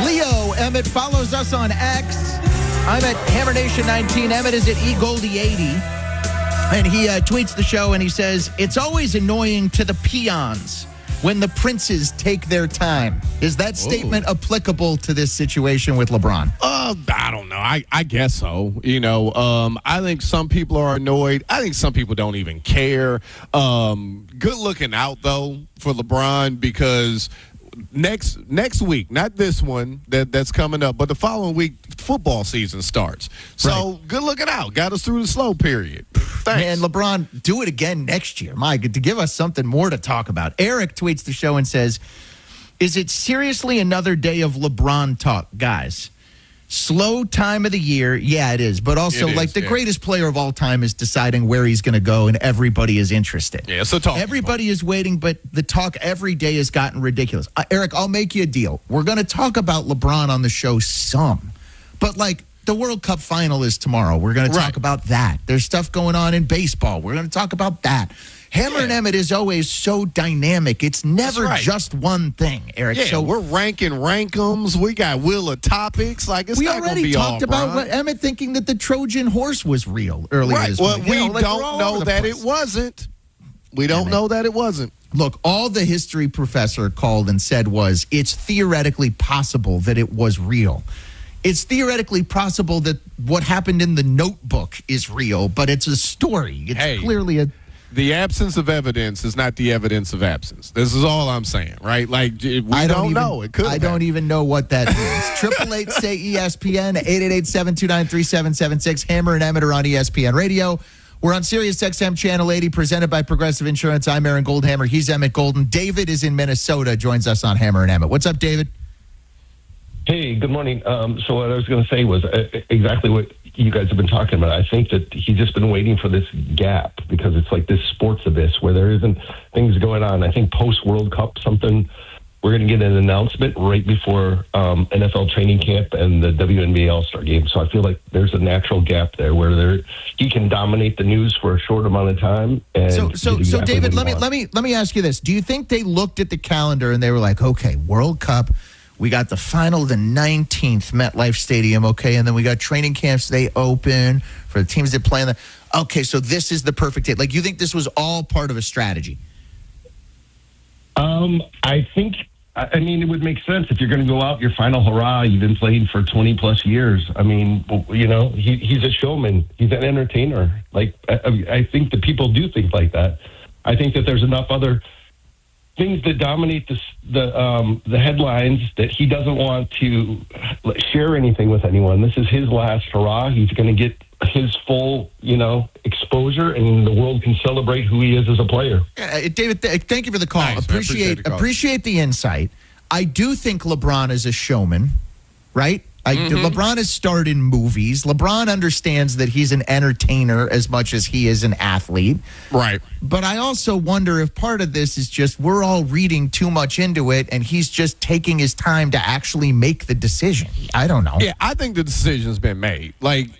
Leo Emmett follows us on X. I'm at HammerNation19. Emmett is at eGoldie80. And he tweets the show and he says, it's always annoying to the peons when the princes take their time. Is that statement applicable to this situation with LeBron? I don't know. I guess so. I think some people are annoyed. I think some people don't even care. Good looking out, though, for LeBron because next week, not this one that's coming up, but the following week, football season starts. So Good looking out. Got us through the slow period. Thanks. Man, LeBron, do it again next year. My God, to give us something more to talk about. Eric tweets the show and says, is it seriously another day of LeBron talk, guys? Slow time of the year. Yeah, it is. But also, the greatest player of all time is deciding where he's going to go, and everybody is interested. Yeah, so talk. Everybody is waiting, but the talk every day has gotten ridiculous. Eric, I'll make you a deal. We're going to talk about LeBron on the show some. But, the World Cup final is tomorrow. We're going to talk about that. There's stuff going on in baseball. We're going to talk about that. Hammer and Emmett is always so dynamic. It's never just one thing, Eric. Yeah, so we're ranking rankums. We got Wheel of Topics. It's we not going to already be all talked about what Emmett thinking that the Trojan horse was real earlier this week. Well, we don't know that it wasn't. We don't know that it wasn't. Look, all the history professor called and said was it's theoretically possible that it was real. It's theoretically possible that what happened in the Notebook is real, but it's a story. It's clearly a... The absence of evidence is not the evidence of absence. This is all I'm saying, right? We don't know. It could. I don't even know what that means. 888 say ESPN 888-729-3776. Hammer and Emmett are on ESPN Radio. We're on Sirius XM Channel 80, presented by Progressive Insurance. I'm Aaron Goldhammer. He's Emmett Golden. David is in Minnesota. Joins us on Hammer and Emmett. What's up, David? Hey, good morning. So what I was going to say was exactly what you guys have been talking about. I think that he's just been waiting for this gap because it's like this sports abyss where there isn't things going on. I think post-World Cup, we're going to get an announcement right before NFL training camp and the WNBA All-Star game. So I feel like there's a natural gap there where he can dominate the news for a short amount of time. And so David, let me ask you this. Do you think they looked at the calendar and they were like, okay, World Cup, we got the final the 19th, MetLife Stadium, okay, and then we got training camps. They open for the teams that play in the. Okay, so this is the perfect date. You think this was all part of a strategy? I think. I mean, it would make sense if you're going to go out your final hurrah. You've been playing for 20 plus years. I mean, he's a showman. He's an entertainer. I think that people do think like that. I think that there's enough other things that dominate the headlines that he doesn't want to share anything with anyone. This is his last hurrah. He's going to get his full, exposure, and the world can celebrate who he is as a player. David, thank you for the call. Nice, appreciate the insight. I do think LeBron is a showman, right? LeBron has starred in movies. LeBron understands that he's an entertainer as much as he is an athlete. Right. But I also wonder if part of this is just we're all reading too much into it, and he's just taking his time to actually make the decision. I don't know. Yeah, I think the decision's been made.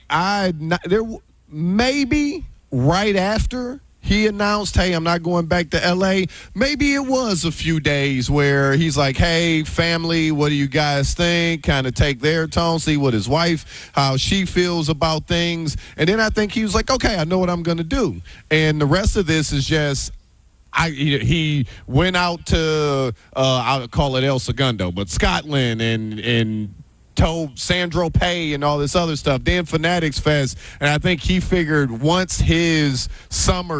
Maybe right after he announced, hey, I'm not going back to L.A., maybe it was a few days where he's like, hey, family, what do you guys think? Kind of take their tone, see what his wife, how she feels about things. And then I think he was like, okay, I know what I'm going to do. And the rest of this is just, he went out to, I'll call it El Segundo, but Scotland and told Sandro Pay and all this other stuff, then Fanatics Fest. And I think he figured once his summer